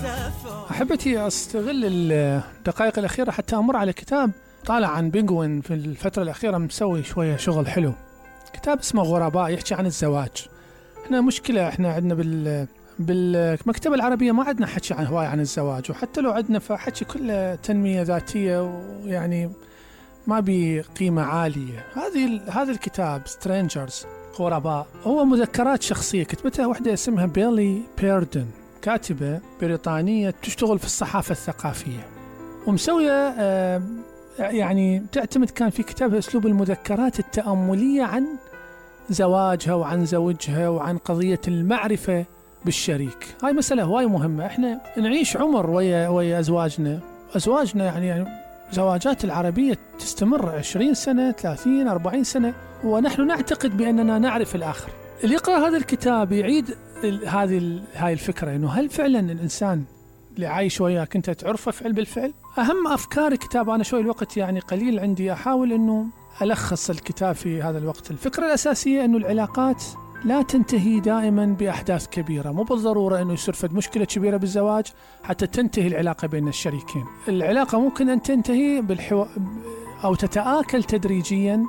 أحبتي أستغل الدقائق الأخيرة حتى أمر على كتاب طالع عن بينغوين في الفترة الأخيرة، مسوي شوية شغل حلو. كتاب اسمه غرباء، يحكي عن الزواج. احنا مشكلة، احنا عندنا بالمكتبة العربية ما عندنا حكي عن هواية عن الزواج، وحتى لو عندنا فحكي كله تنمية ذاتية، ويعني ما بقيمة عالية. هذا الكتاب سترينجرز، غرباء، هو مذكرات شخصية كتبتها واحدة اسمها بيلي بيردن، كاتبة بريطانية تشتغل في الصحافة الثقافية، ومسوية يعني تعتمد كان في كتابها أسلوب المذكرات التأملية عن زواجها وعن زوجها وعن قضية المعرفة بالشريك. هاي مسألة هواي مهمة. احنا نعيش عمر ويا أزواجنا يعني زواجات العربية تستمر 20 سنة 30 40 سنة، ونحن نعتقد بأننا نعرف الآخر. اللي يقرأ هذا الكتاب يعيد هاي الفكرة، إنه هل فعلا الإنسان اللي عايش وياك أنت تعرفه فعل بالفعل؟ أهم أفكار الكتاب، أنا شوي الوقت يعني قليل عندي، أحاول إنه ألخص الكتاب في هذا الوقت. الفكرة الأساسية إنه العلاقات لا تنتهي دائما بأحداث كبيرة، مو بالضرورة إنه يصير فد مشكلة كبيرة بالزواج حتى تنتهي العلاقة بين الشريكين. العلاقة ممكن أن تنتهي أو تتآكل تدريجيا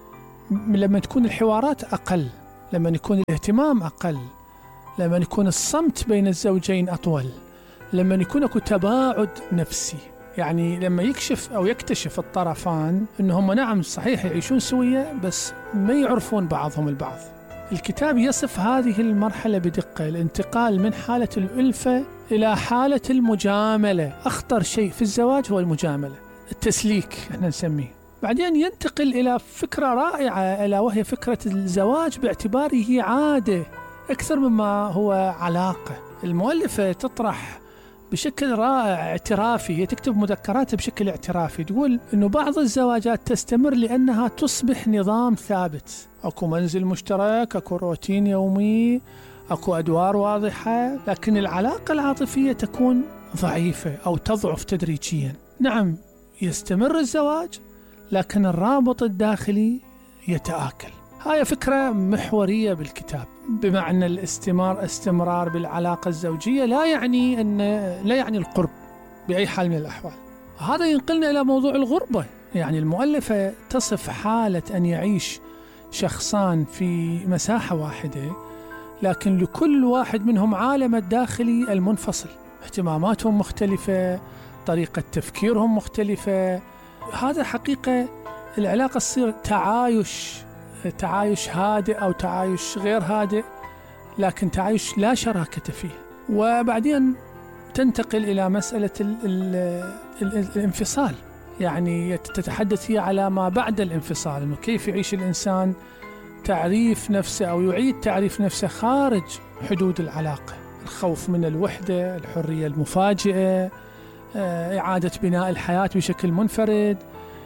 لما تكون الحوارات أقل، لما يكون الاهتمام أقل، لما يكون الصمت بين الزوجين أطول، لما يكون اكو تباعد نفسي. يعني لما يكتشف الطرفان انهم نعم صحيح يعيشون سوية بس ما يعرفون بعضهم البعض. الكتاب يصف هذه المرحلة بدقة، الانتقال من حالة الألفة إلى حالة المجاملة. أخطر شيء في الزواج هو المجاملة، التسليك احنا نسميه. بعدين ينتقل إلى فكرة رائعة، ألا وهي فكرة الزواج باعتباره عادة أكثر مما هو علاقة. المؤلفة تطرح بشكل رائع اعترافي، هي تكتب مذكراتها بشكل اعترافي، تقول إنه بعض الزواجات تستمر لأنها تصبح نظام ثابت، أكو منزل مشترك، أكو روتين يومي، أكو أدوار واضحة، لكن العلاقة العاطفية تكون ضعيفة أو تضعف تدريجيا. نعم يستمر الزواج لكن الرابط الداخلي يتآكل. هاي فكرة محورية بالكتاب، بمعنى الاستمرار بالعلاقة الزوجية لا يعني القرب بأي حال من الأحوال. هذا ينقلنا إلى موضوع الغربة. يعني المؤلفة تصف حالة أن يعيش شخصان في مساحة واحدة، لكن لكل واحد منهم عالم الداخلي المنفصل، اهتماماتهم مختلفة، طريقة تفكيرهم مختلفة. هذا حقيقة العلاقة تصير تعايش هادئ أو تعايش غير هادئ، لكن تعايش لا شراكة فيه. وبعدين تنتقل إلى مسألة الانفصال، يعني تتحدث هي على ما بعد الانفصال، إنه كيف يعيش الإنسان تعريف نفسه أو يعيد تعريف نفسه خارج حدود العلاقة. الخوف من الوحدة، الحرية المفاجئة، إعادة بناء الحياة بشكل منفرد،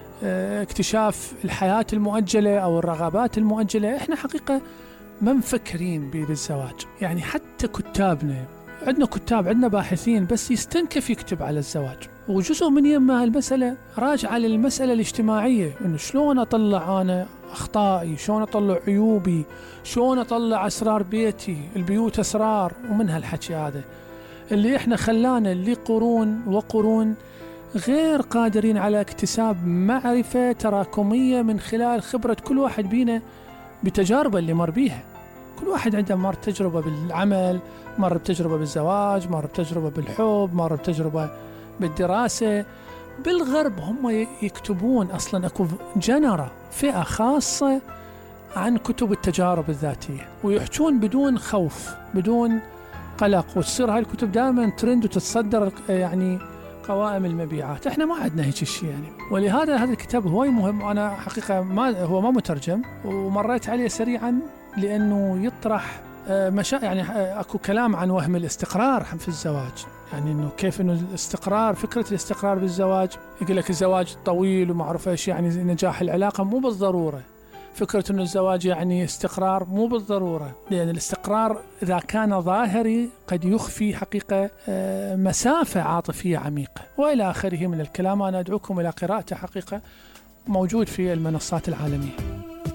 اكتشاف الحياة المؤجلة أو الرغبات المؤجلة. إحنا حقيقة ما مفكرين بالزواج. يعني حتى كتابنا، عندنا باحثين بس يستنكف يكتب على الزواج، وجزء من يمها المسألة راجعة للمسألة الاجتماعية، إنه شلون أطلع أنا أخطائي، شلون أطلع عيوبي، شلون أطلع أسرار بيتي. البيوت أسرار، ومن هالحكي هذا اللي إحنا خلانا اللي قرون غير قادرين على اكتساب معرفة تراكمية من خلال خبرة كل واحد بينا بتجاربه اللي مر بيها. كل واحد عنده مر تجربة بالعمل، مر بتجربة بالزواج، مر بتجربة بالحب، مر بتجربة بالدراسة. بالغرب هم يكتبون أصلا أكو فئة خاصة عن كتب التجارب الذاتية، ويحجون بدون خوف بدون قلق، وتصير هاي الكتب دائما ترند وتتصدر يعني قوائم المبيعات. احنا ما عندنا هيك شيء يعني. ولهذا هذا الكتاب هو مهم. انا حقيقة هو ما مترجم، ومريت عليه سريعا لانه يطرح يعني اكو كلام عن وهم الاستقرار في الزواج. يعني انه كيف انه الاستقرار، فكرة الاستقرار بالزواج، يقول لك الزواج طويل وما اعرف ايش يعني نجاح العلاقة، مو بالضرورة. فكرة انه الزواج يعني استقرار، مو بالضرورة، لأن الاستقرار إذا كان ظاهري قد يخفي حقيقة مسافة عاطفية عميقة، وإلى آخره من الكلام. أنا أدعوكم إلى قراءته، حقيقة موجود في المنصات العالمية.